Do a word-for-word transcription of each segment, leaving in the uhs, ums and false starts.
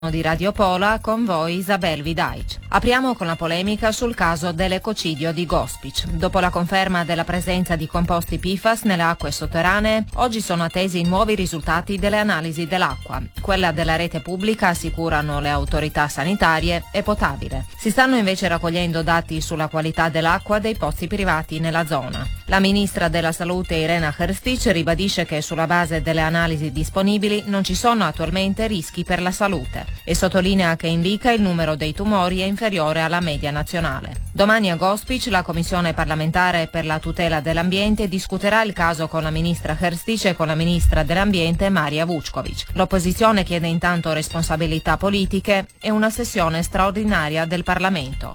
Di Radio Pola, con voi Isabel Vidaic. Apriamo con la polemica sul caso dell'ecocidio di Gospic. Dopo la conferma della presenza di composti P F A S nelle acque sotterranee, oggi sono attesi nuovi risultati delle analisi dell'acqua. Quella della rete pubblica, assicurano le autorità sanitarie, è potabile. Si stanno invece raccogliendo dati sulla qualità dell'acqua dei pozzi privati nella zona. La ministra della Salute Irena Hrstic ribadisce che sulla base delle analisi disponibili non ci sono attualmente rischi per la salute e sottolinea che in Lica il numero dei tumori è inferiore alla media nazionale. Domani a Gospic la Commissione parlamentare per la tutela dell'ambiente discuterà il caso con la ministra Hrstic e con la ministra dell'ambiente Marija Vučković. L'opposizione chiede intanto responsabilità politiche e una sessione straordinaria del Parlamento.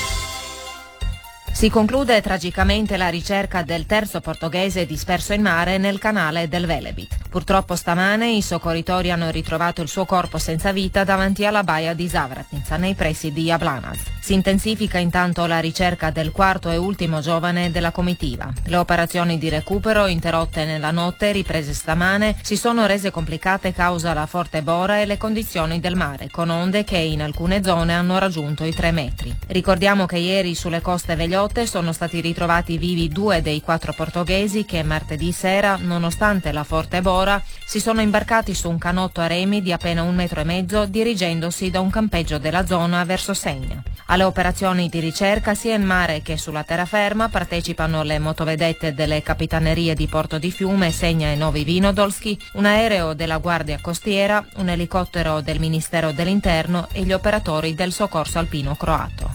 Si conclude tragicamente la ricerca del terzo portoghese disperso in mare nel canale del Velebit. Purtroppo stamane i soccorritori hanno ritrovato il suo corpo senza vita davanti alla baia di Zavratnica, nei pressi di Jablanac. Si intensifica intanto la ricerca del quarto e ultimo giovane della comitiva. Le operazioni di recupero, interrotte nella notte, riprese stamane, si sono rese complicate causa la forte bora e le condizioni del mare, con onde che in alcune zone hanno raggiunto i tre metri. Ricordiamo che ieri sulle coste vegliotte sono stati ritrovati vivi due dei quattro portoghesi che martedì sera, nonostante la forte bora, si sono imbarcati su un canotto a remi di appena un metro e mezzo dirigendosi da un campeggio della zona verso Segna. Alle operazioni di ricerca sia in mare che sulla terraferma partecipano le motovedette delle capitanerie di Porto di Fiume, Segna e Novi Vinodolski, un aereo della Guardia Costiera, un elicottero del Ministero dell'Interno e gli operatori del soccorso alpino croato.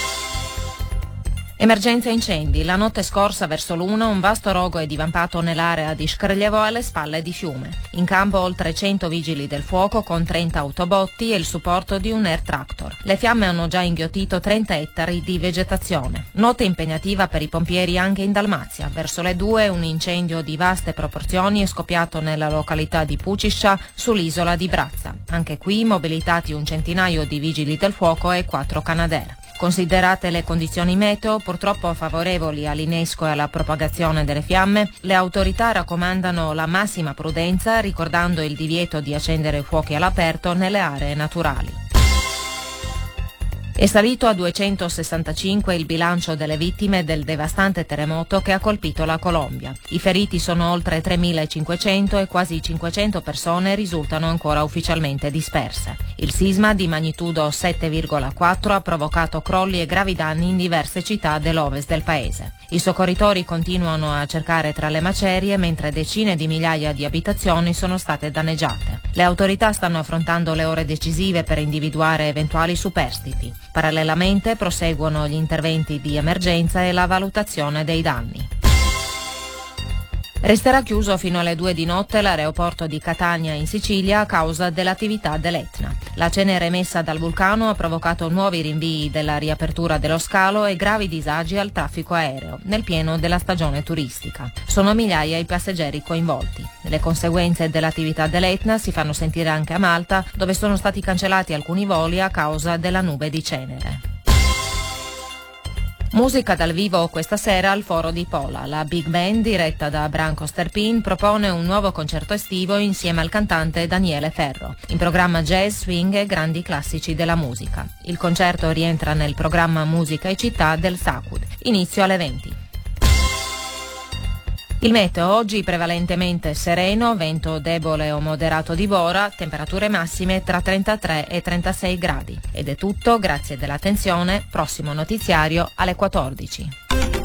Emergenza incendi. La notte scorsa verso l'una un vasto rogo è divampato nell'area di Škrljevo alle spalle di Fiume. In campo oltre cento vigili del fuoco con trenta autobotti e il supporto di un air tractor. Le fiamme hanno già inghiottito trenta ettari di vegetazione. Notte impegnativa per i pompieri anche in Dalmazia. Verso le due un incendio di vaste proporzioni è scoppiato nella località di Pučišća sull'isola di Brazza. Anche qui mobilitati un centinaio di vigili del fuoco e quattro Canadair. Considerate le condizioni meteo, purtroppo favorevoli all'innesco e alla propagazione delle fiamme, le autorità raccomandano la massima prudenza, ricordando il divieto di accendere fuochi all'aperto nelle aree naturali. È salito a duecentosessantacinque il bilancio delle vittime del devastante terremoto che ha colpito la Colombia. I feriti sono oltre tremilacinquecento e quasi cinquecento persone risultano ancora ufficialmente disperse. Il sisma di magnitudo sette virgola quattro ha provocato crolli e gravi danni in diverse città dell'ovest del paese. I soccorritori continuano a cercare tra le macerie mentre decine di migliaia di abitazioni sono state danneggiate. Le autorità stanno affrontando le ore decisive per individuare eventuali superstiti. Parallelamente proseguono gli interventi di emergenza e la valutazione dei danni. Resterà chiuso fino alle due di notte l'aeroporto di Catania in Sicilia a causa dell'attività dell'Etna. La cenere emessa dal vulcano ha provocato nuovi rinvii della riapertura dello scalo e gravi disagi al traffico aereo, nel pieno della stagione turistica. Sono migliaia i passeggeri coinvolti. Le conseguenze dell'attività dell'Etna si fanno sentire anche a Malta, dove sono stati cancellati alcuni voli a causa della nube di cenere. Musica dal vivo questa sera al Foro di Pola. La Big Band, diretta da Branko Sterpin, propone un nuovo concerto estivo insieme al cantante Daniele Ferro. In programma jazz, swing e grandi classici della musica. Il concerto rientra nel programma Musica e Città del Sacud. Inizio alle venti. Il meteo oggi prevalentemente sereno, vento debole o moderato di bora, temperature massime tra trentatré e trentasei gradi. Ed è tutto, grazie dell'attenzione, prossimo notiziario alle quattordici.